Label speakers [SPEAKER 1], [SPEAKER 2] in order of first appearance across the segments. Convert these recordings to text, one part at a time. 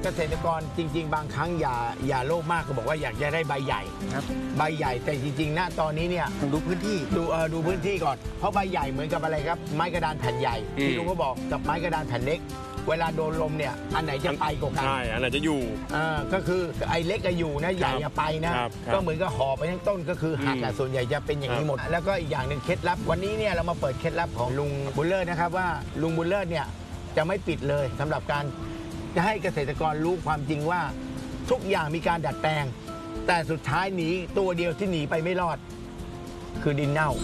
[SPEAKER 1] เกษตรกรจริงๆบางครั้งอย่าโลภมากก็บอกว่าอยากจะได้ใบใหญ่
[SPEAKER 2] ครับ
[SPEAKER 1] ใบใหญ่แต่จริงๆณตอนนี้เนี่ย
[SPEAKER 2] ต้องดูพื้นที่
[SPEAKER 1] ดูพื้นที่ก่อนเพราะใบใหญ่เหมือนกับอะไรครับไม้กระดานแผ่นใหญ่ที่ลุงก็บอกกับไม้กระดานแผ่นเล็กเวลาโดนลมเนี่ยอันไหนจะไปกว่ากัน
[SPEAKER 3] ใช่อันไหนจะอยู่
[SPEAKER 1] ก็คือไอ้เล็กก็อยู่นะใหญ่จะไปนะก็เหมือนกับห่อไปทั้งต้นก็คือหักแต่ส่วนใหญ่จะเป็นอย่างนี้หมดแล้วก็อีกอย่างหนึ่งเคล็ดลับวันนี้เนี่ยเรามาเปิดเคล็ดลับของลุงบุญเลิศนะครับว่าลุงบุญเลิศเนี่ยจะไม่ปิดเลยสำหรับการจะให้เกษตรกรรู้ความจริงว่าทุกอย่างมีการดัดแปลงแต่สุดท้ายหนีตัวเดียวที่หนีไปไม่รอดคือดินเน่า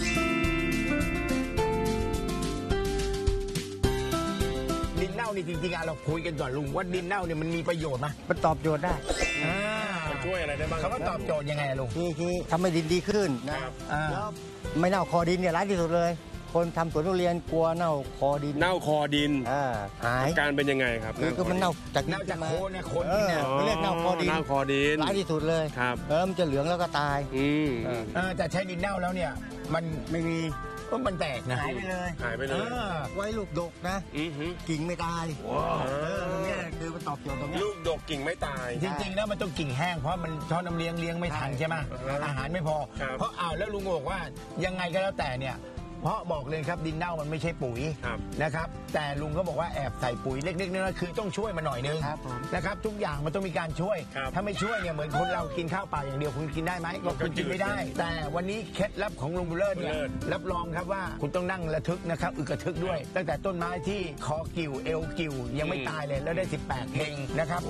[SPEAKER 1] ดินเน่านี่จริงๆเราคุยกันก่อนลุงว่าดินเน่าเนี่ยมันมีประโยชน์ไหม
[SPEAKER 2] มันตอบโจทย์ได้
[SPEAKER 3] มันช่วยอะไรได้บ้าง
[SPEAKER 1] เขาก็ตอบโจทย์ยังไงลุง
[SPEAKER 2] คือทำให้ดินดีขึ้นนะแล้วไม่เน่าคอดินเนี่ยร้ายที่สุดเลยคนทำสวนทุเรียนกลัวเน่าคอดินหาย
[SPEAKER 3] การเป็นยังไงครับ
[SPEAKER 2] คือมันเน่าจาก
[SPEAKER 1] โคนเนี่ยคน
[SPEAKER 2] เนี่ยเรียกเน่าคอดินร้ายที่สุดเลย
[SPEAKER 3] ครับ
[SPEAKER 2] มันจะเหลืองแล้วก็ตาย
[SPEAKER 1] แต่ใช้ดินเน่าแล้วเนี่ยมัน
[SPEAKER 2] ไม่มี
[SPEAKER 1] มันแตกนะ
[SPEAKER 2] หายไปเลยไว้ลูกดกนะกิ่งไม่ตายตรงนี้คือมันตอบโจทย์ตรงนี้
[SPEAKER 3] ลูกดกกิ่งไม่ตาย
[SPEAKER 1] จริงๆแล้วมันต้องกิ่งแห้งเพราะมันช้อนน้ำเลี้ยงไม่ทันใช่ไหมอาหารไม่พอเพราะแล้วลุงบอกว่ายังไงก็แล้วแต่เนี่ยเพราะบอกเลยครับดินเน่ามันไม่ใช่ปุ๋ยนะครับแต่ลุงก็บอกว่าแอบใส่ปุ๋ยเล็กๆน้อยๆคือต้องช่วยมาหน่อยนึงนะครับทุกอย่างมันต้องมีการช่วยถ้าไม่ช่วยเนี่ยเหมือนคนเรากินข้าวเปล่าอย่างเดียวคุณกินได้ไหมก็คุณกินไม่ได้แต่วันนี้เคล็ดลับของลุงบุญเลิศเนี่ยรับรองครับว่าคุณต้องนั่งระทึกนะครับอึกระทึกด้วยตั้งแต่ต้นไม้ที่คอกิ่วเอวกิ่วยังไม่ตายเลยแล้วได้18เพลงนะครับ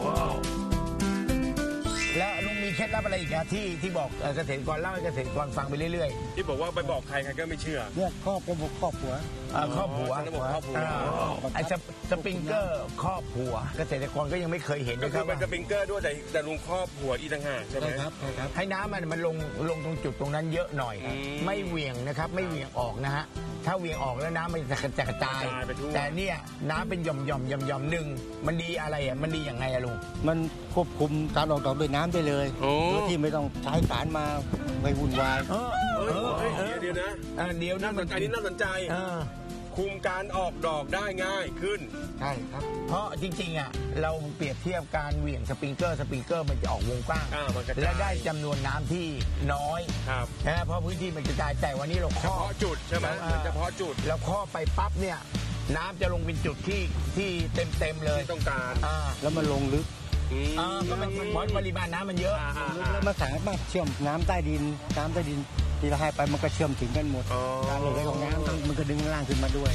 [SPEAKER 1] แล้วลุงมีเคล็ดลับอะไรอีกนะที่บอกเกษตรกรเล่าให้เกษตรกรฟังไปเรื่อย
[SPEAKER 3] ๆที่บอกว่าไปบอกใครก็ไม่เชื่อ
[SPEAKER 2] เนี่ยครอบหัว
[SPEAKER 1] ครอบหัวไอ้สปริงเกอร์ครอบหัวเกษตรกรก็ยังไม่เคยเห็นด้วยครับ
[SPEAKER 3] เป็นสปริงเกอร์ด้วยแต่ลุงครอบหัวอีกต่างหากใช่ไหม
[SPEAKER 2] ครับ
[SPEAKER 1] ให้น้ำมันลงตรงจุดตรงนั้นเยอะหน่อยไม่เหวี่ยงนะครับไม่เหวี่ยงออกนะฮะถ้าเหวี่ยงออกแล้วน้ำมันจะกระจายแต่เนี่ยน้ำเป็นหย่อมหนึ่งมันดีอะไรอ่ะมันดีอย่างไงอะลุง
[SPEAKER 2] มันควบคุมการออกดอกด้วยน้ำได้เลยโดยที่ไม่ต้องใช้สารมาไม่วุ่นวาย
[SPEAKER 3] เดี๋ยวนะ
[SPEAKER 1] เดี๋ยว
[SPEAKER 3] น่าสนใจนี่น่าสนใจคุมการออกดอกได้ง่ายขึ้น
[SPEAKER 1] ใช่ครับเพราะจริงๆอ่ะเราเปรียบเทียบการเหวี่ยงสปริงเกอร์มันจะออกวงกว้างและได้จำนวนน้ำที่น้อยนะเพราะพื้นที่มันกระจายแต่วันนี้เรา
[SPEAKER 3] เฉพาะจุดใช่ไหมเฉพาะจุด
[SPEAKER 1] แล้วข้อไปปั๊บเนี่ยน้ำจะลงเป็นจุดที่เต็มเลย
[SPEAKER 3] ต้องการ
[SPEAKER 2] แล้วมันลงลึก
[SPEAKER 1] ก็มันปริมาณน้ำมันเยอะ
[SPEAKER 2] แล้วมันสามารถเชื่อมน้ำใต้ดินที่เราให้ไปมันก็เชื่อมถึงกันหมดการไหลของน้ำมันก็ดึงล่างขึ้นมาด้วย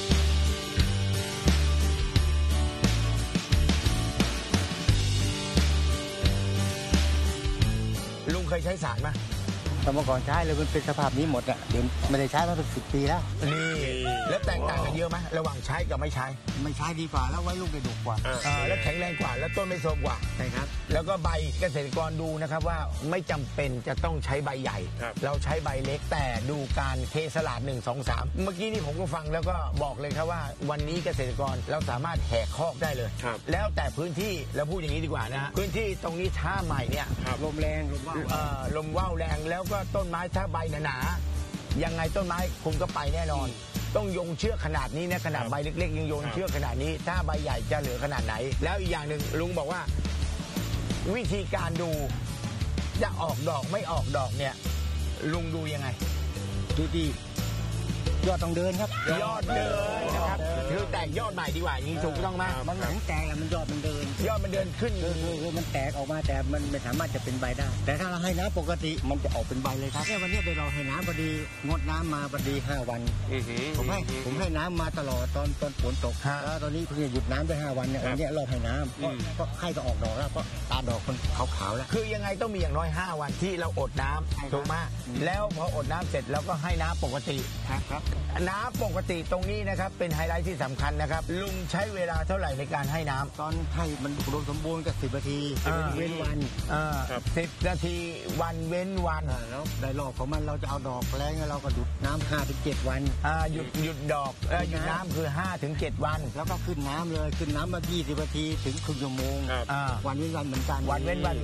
[SPEAKER 1] ลุงเคยใช้สารไหม
[SPEAKER 2] แต่เมื่อก่อนใช้เลยมันเป็นสภาพนี้หมดอ่ะเดี๋ยวไม่ได้ใช้มาเป็น10 ปีแล้ว
[SPEAKER 1] นี่แล้วแตกต่างกันเยอะไหมระหว่างใช้กับไม่ใช้
[SPEAKER 2] ดีกว่าแล้วไว้ลูกได้ดกกว่า
[SPEAKER 1] แล้วแข็งแรงกว่าแล้วต้นไม่โทรมกว่า
[SPEAKER 2] ใช่ครับ
[SPEAKER 1] แล้วก็ใบเกษตรกรดูนะครับว่าไม่จำเป็นจะต้องใช้ใบใหญ่เราใช้ใบเล็กแต่ดูการเทสลาด1 2 3เมื่อกี้นี่ผมก็ฟังแล้วก็บอกเลยครับว่าวันนี้เกษตรกรเราสามารถแหกคอกได้เลยแล้วแต่พื้นที่เราพูดอย่างนี้ดีกว่านะพื้นที่ตรงนี้ท่าใหม่เนี่ย
[SPEAKER 2] ลมแรง
[SPEAKER 1] ลมว่าวแรงแล้วก็ต้นไม้ถ้าใบหนาๆยังไงต้นไม้คุณก็ไปแน่นอนต้องโยงเชือกขนาดนี้นะขนาดใบเล็กๆยังโยงเชือกขนาดนี้ถ้าใบใหญ่จะเหลือขนาดไหนแล้วอีกอย่างหนึ่งลุงบอกว่าวิธีการดูจะออกดอกไม่ออกดอกเนี่ยลุงดูยังไง
[SPEAKER 2] ดูดียอดต้องเดินครับ
[SPEAKER 1] ยอดเดินนะครับคือแตกยอดใหม่ดีกว่าอย่างนี้ถูกต้องไหม
[SPEAKER 2] มันหลังแตกมันยอดมันเดิน
[SPEAKER 1] ขึ้น
[SPEAKER 2] คือมันแตกออกมาแต่มันไม่สามารถจะเป็นใบได้แต่ถ้าเราให้น้ำปกติมันจะออกเป็นใบเลยครับเนี่ยวันนี้เราให้น้ำพอดีงดน้ำมาพอดี5 วันผมให้น้ำมาตลอดตอนฝนตกแล้วตอนนี้เพิ่งจะหยุดน้ำได้5 วันเนี่ยวันนี้เราให้น้ำก็ให้ก็ออกดอกแล้วก็ตาดอกมันขาวๆแล้ว
[SPEAKER 1] คือยังไงต้องมีอย่างน้อย5 วันที่เราอดน้ำถูกไหมแล้วพออดน้ำเสร็จเราก็ให้น้ำปกติ
[SPEAKER 2] ครับ
[SPEAKER 1] น้ำปกติตรงนี้นะครับเป็นไฮไลท์ที่สำคัญนะครับลุงใช้เวลาเท่าไหร่ในการให้น้ำ
[SPEAKER 2] ตอนให้มันอุดมสมบูรณ์ก็10 นาทีเว้นวัน
[SPEAKER 1] 10 นาทีวันเว้นวัน
[SPEAKER 2] แล้วได้รอบของมันเราจะเอาดอกแรงเราก็หยุดน้ำ5 ถึง 7 วัน
[SPEAKER 1] หยุดดอกหยุดน้ำคือ5 ถึง 7 วัน
[SPEAKER 2] แล้วก็ขึ้นน้ำเลยขึ้นน้ำมา20 นาทีถึงครึ่งชั่วโมงวันเว้นวันเหมือนกัน
[SPEAKER 1] วันเว้นวัน